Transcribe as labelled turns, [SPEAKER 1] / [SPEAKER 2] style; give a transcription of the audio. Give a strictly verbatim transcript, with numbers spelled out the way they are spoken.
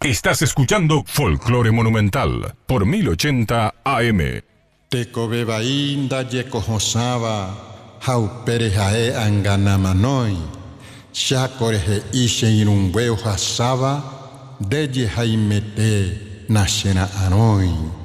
[SPEAKER 1] Estás escuchando Folclore Monumental por mil ochenta A M.
[SPEAKER 2] Tecobebainda yekojosaba, jauperejae anganamanoi, chacoreje ishe irumbueo jasaba, deye jaimete nashena anoi.